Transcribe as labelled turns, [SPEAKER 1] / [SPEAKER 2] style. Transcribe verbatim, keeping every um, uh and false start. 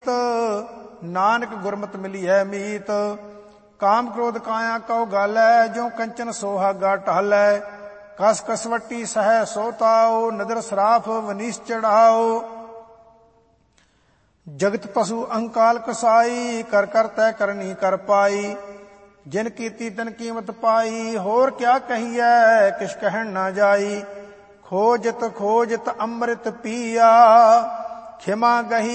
[SPEAKER 1] ਪ੍ਰੀਤ, ਨਾਨਕ ਗੁਰਮਤਿ ਮਿਲੀਐ ਮੀਤ। ਕਾਮ ਕ੍ਰੋਧ ਕਾਇਆ ਕਉ ਗਾਲੈ, ਜਿਉ ਕੰਚਨ ਸੋਹਾਗਾ ਢਾਲੈ। ਕਸ ਕਸਵੱਟੀ ਸਹਿ ਸੋ ਤਾਉ, ਨਦਰ ਸਰਾਫ ਵਨੀਸ ਚੜਾਓ। ਜਗਤ ਪਸ਼ੂ ਅਹੰਕਾਲ ਕਸਾਈ, ਕਰ ਕਰ ਤੈ ਕਰਨੀ ਕਰ ਪਾਈ। ਜਿਨ ਕੀਤੀ ਤਿਨ ਕੀਮਤ ਪਾਈ, ਹੋਰ ਕਿਆ ਕਹੀਐ ਕਿਛ ਕਹਿਣ ਨਾ ਜਾਈ। ਖੋਜਤ ਖੋਜਤ ਅੰਮ੍ਰਿਤ ਪੀਆ, ਖਿਮਾ ਗਹੀ